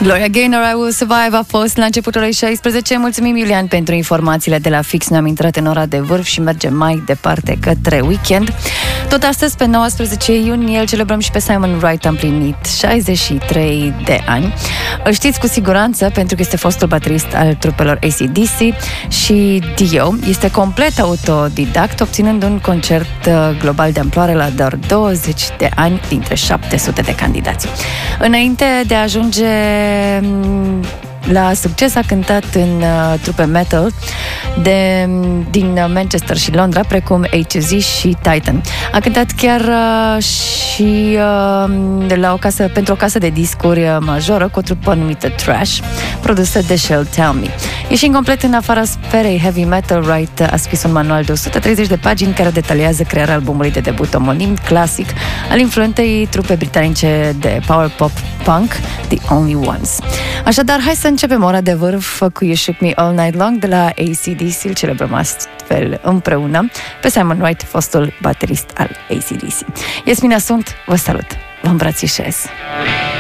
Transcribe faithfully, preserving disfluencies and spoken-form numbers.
Gloria Gaynor, I Will Survive a fost la începutul orei șaisprezece. Mulțumim, Iulian, pentru informațiile de la Fix. Ne-am intrat în ora de vârf și mergem mai departe către weekend. Tot astăzi, pe nouăsprezece iunie, îl celebrăm și pe Simon Wright, a împlinit șaizeci și trei de ani. Îl știți cu siguranță pentru că este fostul baterist al trupelor A C D C și Dio. Este complet autodidact, obținând un concert global de amploare la doar douăzeci de ani dintre șapte sute de candidați. Înainte de a ajunge la succes, a cântat în uh, trupe metal de, din Manchester și Londra, precum A Z și Titan. A cântat chiar uh, și uh, la o casă, pentru o casă de discuri uh, majoră cu o trupă numită Trash, produsă de Shell Tell Me. Ieșind complet în afara sferei heavy metal, Wright a scris un manual de o sută treizeci de pagini care detaliază crearea albumului de debut omonim, clasic, al influentei trupe britanice de power pop punk, The Only Ones. Așadar, hai să începem ora de vârf cu You Shook Me All Night Long de la A C D C. Îl celebrăm astfel împreună pe Simon Wright, fostul baterist al A C D C. Yasmina sunt, vă salut, vă îmbrățișez.